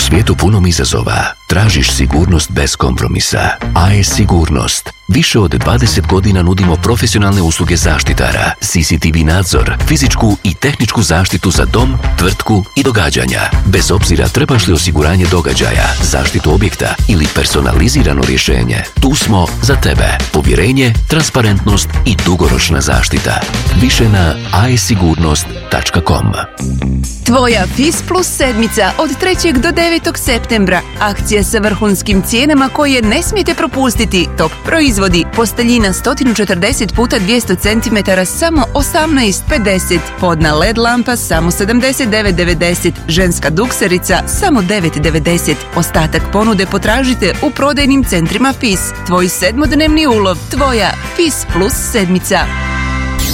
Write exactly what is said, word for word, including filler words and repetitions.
svijetu punom izazova, tražiš sigurnost bez kompromisa. A E S Sigurnost. Više od dvadeset godina nudimo profesionalne usluge zaštitara, C C T V nadzor, fizičku i tehničku zaštitu za dom, tvrtku i događanja. Bez obzira trebaš li osiguranje događaja, zaštitu objekta ili personalizirano rješenje, tu smo za tebe. Povjerenje, transparentnost i dugoročna zaštita. Više na a e sigurnost tačka com. Tvoja Fis Plus sedmica od trećeg do devetog septembra. Akcija sa vrhunskim cijenama koje ne smijete propustiti. Top proizvodi. Posteljina sto četrdeset puta dvjesto centimetara samo osamnaest pedeset. Podna L E D lampa samo sedamdeset devet devedeset. Ženska dukserica samo devet devedeset. Ostatak ponude potražite u prodajnim centrima Fis. Tvoj sedmodnevni ulov. Tvoja Fis Plus sedmica.